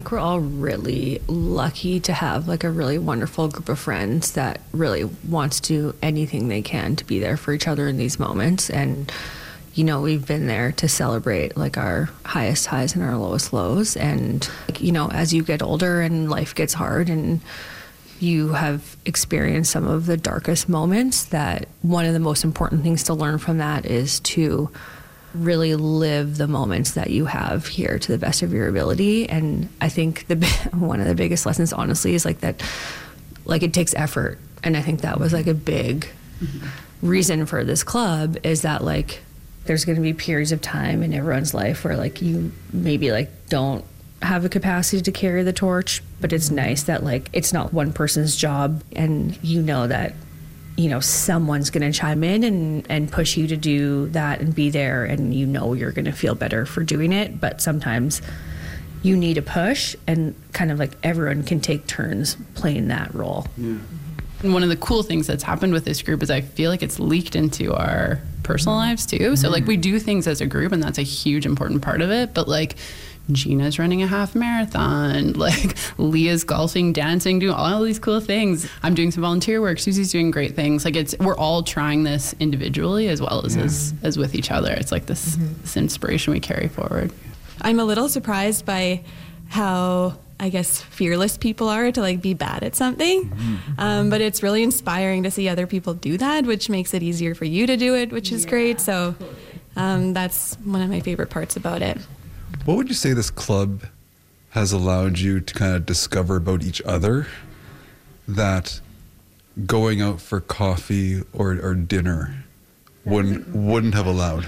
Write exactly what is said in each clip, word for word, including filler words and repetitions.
think we're all really lucky to have like a really wonderful group of friends that really wants to do anything they can to be there for each other in these moments. And, you know, we've been there to celebrate like our highest highs and our lowest lows. And, like, you know, as you get older and life gets hard and you have experienced some of the darkest moments, that one of the most important things to learn from that is to really live the moments that you have here to the best of your ability. And I think the one of the biggest lessons, honestly, is like that, like it takes effort. And I think that was like a big mm-hmm. reason for this club, is that like there's going to be periods of time in everyone's life where like you maybe like don't have the capacity to carry the torch, but it's nice that like it's not one person's job, and you know that, you know, someone's going to chime in and, and push you to do that and be there, and you know you're going to feel better for doing it. But sometimes you need a push, and kind of like everyone can take turns playing that role. Yeah. And one of the cool things that's happened with this group is I feel like it's leaked into our personal lives too. So like we do things as a group, and that's a huge important part of it. But like Gina's running a half marathon, like Leah's golfing, dancing, doing all these cool things. I'm doing some volunteer work. Susie's doing great things. Like it's, we're all trying this individually as well as yeah. as, as with each other. It's like this, mm-hmm. this inspiration we carry forward. I'm a little surprised by how, I guess, fearless people are to like be bad at something. Mm-hmm. Um, but it's really inspiring to see other people do that, which makes it easier for you to do it, which is yeah, great. So um, that's one of my favorite parts about it. What would you say this club has allowed you to kind of discover about each other that going out for coffee or, or dinner wouldn't wouldn't have allowed?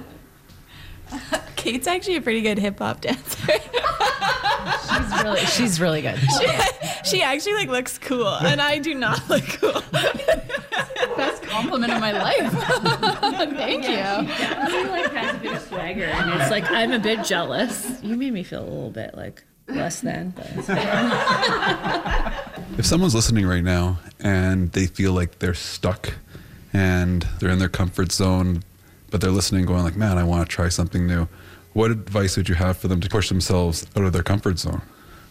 Kate's actually a pretty good hip hop dancer. she's really she's really good. She, she actually like looks cool, and I do not look cool. Best compliment of my life. Thank yeah, you. She definitely like has a bit of swagger, and it's like I'm a bit jealous. You made me feel a little bit like less than. But it's if someone's listening right now and they feel like they're stuck and they're in their comfort zone, but they're listening going like, man, I want to try something new, what advice would you have for them to push themselves out of their comfort zone?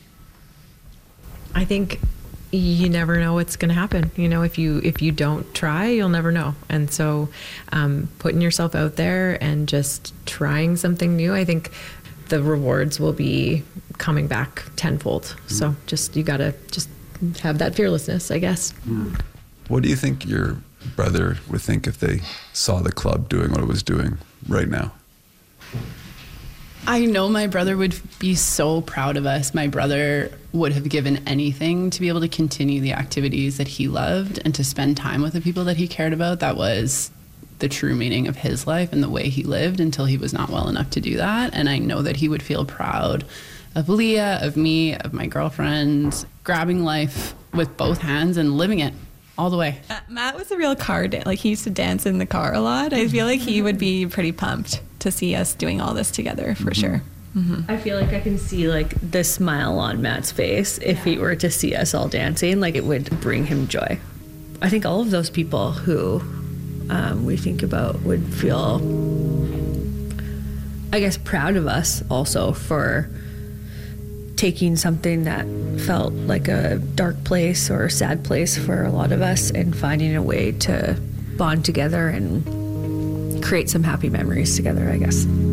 I think you never know what's going to happen. You know, if you if you don't try, you'll never know. And so um, putting yourself out there and just trying something new, I think the rewards will be coming back tenfold. Mm. So just, you got to just have that fearlessness, I guess. Mm. What do you think your brother would think if they saw the club doing what it was doing right now? I know my brother would be so proud of us. My brother would have given anything to be able to continue the activities that he loved and to spend time with the people that he cared about. That was the true meaning of his life and the way he lived until he was not well enough to do that. And I know that he would feel proud of Leah, of me, of my girlfriend, grabbing life with both hands and living it all the way. Uh, Matt was a real car dan- like he used to dance in the car a lot. I feel like he would be pretty pumped to see us doing all this together for mm-hmm. sure. Mm-hmm. I feel like I can see like the smile on Matt's face if he were to see us all dancing. Like it would bring him joy. I think all of those people who um, we think about would feel, I guess, proud of us also for taking something that felt like a dark place or a sad place for a lot of us and finding a way to bond together and create some happy memories together, I guess.